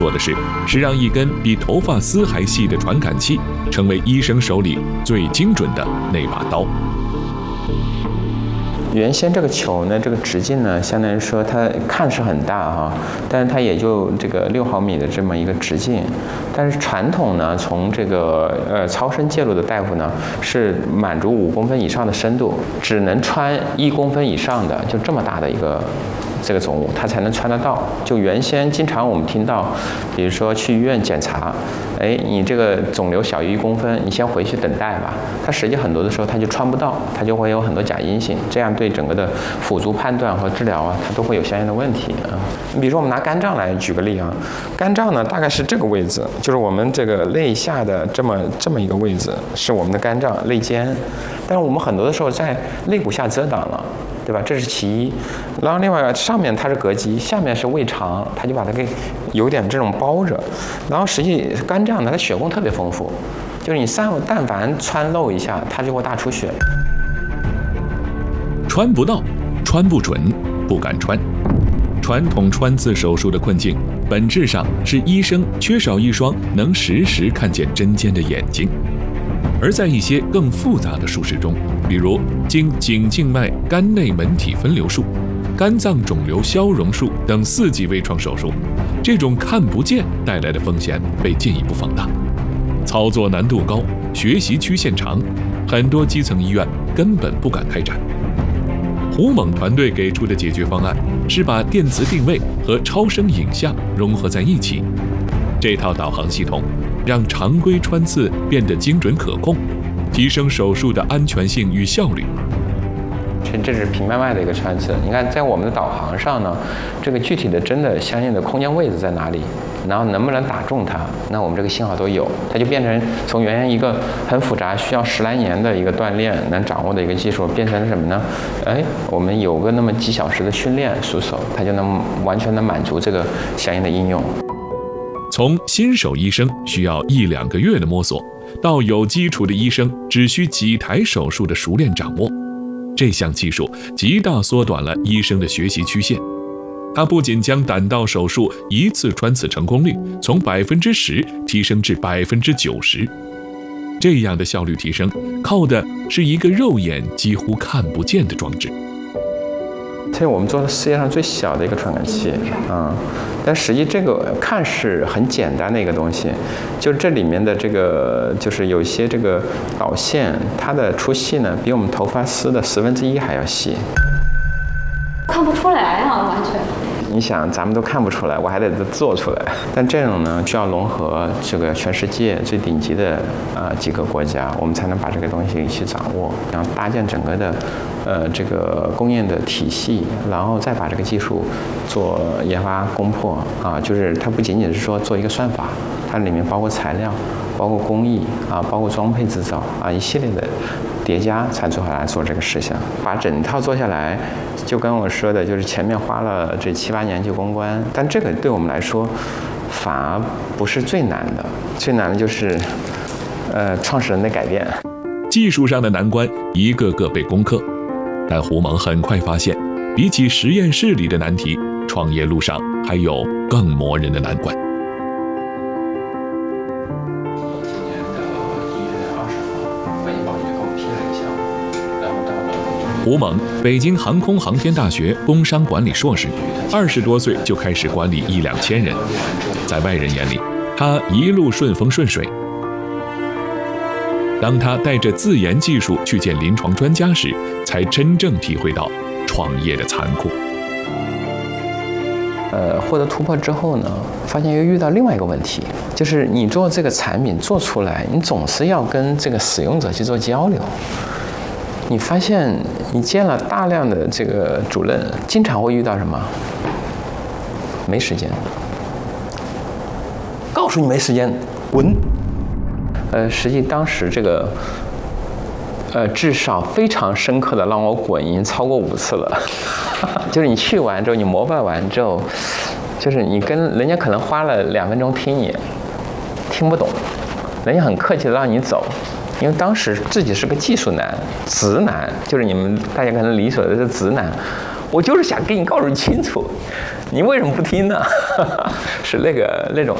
做的事是让一根比头发丝还细的传感器成为医生手里最精准的那把刀。 原先这个球呢，这个直径呢，相当于说它看是很大哈，但是它也就这个6毫米的这么一个直径。但是传统呢，从这个超声介入的大夫呢，是满足5公分以上的深度，只能穿1公分以上的，就这么大的一个这个总物，它才能穿得到。就原先经常我们听到，比如说去医院检查，哎，你这个肿瘤小于1公分，你先回去等待吧。它实际很多的时候它就穿不到，它就会有很多假阴性，这样对整个的辅助判断和治疗啊，它都会有相应的问题啊。比如说我们拿肝脏来举个例啊，肝脏呢大概是这个位置，就是我们这个肋下的这么一个位置是我们的肝脏肋间，但是我们很多的时候在肋骨下遮挡了。对吧？这是其一，然后另外上面它是膈肌，下面是胃肠，它就把它给有点这种包着。然后实际肝脏呢，它血供特别丰富，就是你但凡穿漏一下，它就会大出血。 穿不到，穿不准，不敢穿。传统穿刺手术的困境，本质上是医生缺少一双能实时看见针尖的眼睛。而在一些更复杂的术式中，比如经颈静脉肝内门体分流术、肝脏肿瘤消融术等4级微创手术，这种看不见带来的风险被进一步放大，操作难度高，学习曲线长，很多基层医院根本不敢开展。胡猛团队给出的解决方案是把电磁定位和超声影像融合在一起，这套导航系统让常规穿刺变得精准可控，提升手术的安全性与效率。 这是平脉脉的一个穿刺，你看在我们的导航上呢，这个具体的针的相应的空间位置在哪里，然后能不能打中它，那我们这个信号都有，它就变成从原先一个很复杂需要10来年的一个锻炼能掌握的一个技术，变成什么呢？哎，我们有个那么几小时的训练熟手，它就能完全的满足这个相应的应用。 从新手医生需要1、2个月的摸索，到有基础的医生只需几台手术的熟练掌握，这项技术极大缩短了医生的学习曲线。它不仅将胆道手术一次穿刺成功率从10%提升至90%，这样的效率提升靠的是一个肉眼几乎看不见的装置。 这是我们做的世界上最小的一个传感器，但实际这个看似很简单的一个东西，就这里面的这个就是有一些这个导线，它的粗细呢比我们头发丝的1/10还要细， 看不出来啊，完全。 你想，咱们都看不出来，我还得做出来。但这种呢，需要融合这个全世界最顶级的几个国家，我们才能把这个东西去掌握，然后搭建整个的这个供应的体系，然后再把这个技术做研发攻破啊，就是它不仅仅是说做一个算法，它里面包括材料、包括工艺啊、包括装配制造啊，一系列的叠加才做下来做这个事项，把整套做下来。就跟我说的，就是前面花了这7、8年去攻关，但这个对我们来说反而不是最难的，最难的就是创始人的改变。 技术上的难关一个个被攻克，但胡猛很快发现，比起实验室里的难题，创业路上还有更磨人的难关。胡猛，北京航空航天大学工商管理硕士，20多岁就开始管理1、2千人，在外人眼里，他一路顺风顺水。当他带着自研技术去见临床专家时，才真正体会到创业的残酷。 获得突破之后呢，发现又遇到另外一个问题，就是你做这个产品做出来，你总是要跟这个使用者去做交流。你发现你见了大量的这个主任，经常会遇到什么？没时间。告诉你没时间，滚。实际当时这个，至少非常深刻的让我滚已经超过5次了。就是你去完之后，你膜拜完之后，就是你跟人家可能花了2分钟听你，听不懂，人家很客气的让你走。因为当时自己是个技术男、直男，就是你们大家可能理解的是直男， 我就是想给你告诉你清楚，你为什么不听呢？是那种。